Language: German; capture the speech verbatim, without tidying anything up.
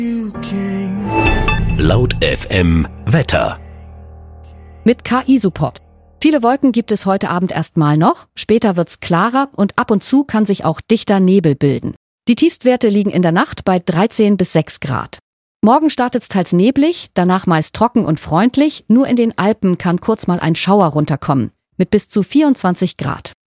Laut F M Wetter. Mit K I-Support. Viele Wolken gibt es heute Abend erstmal noch, später wird's klarer und ab und zu kann sich auch dichter Nebel bilden. Die Tiefstwerte liegen in der Nacht bei dreizehn bis sechs Grad. Morgen startet's teils neblig, danach meist trocken und freundlich, nur in den Alpen kann kurz mal ein Schauer runterkommen, mit bis zu vierundzwanzig Grad.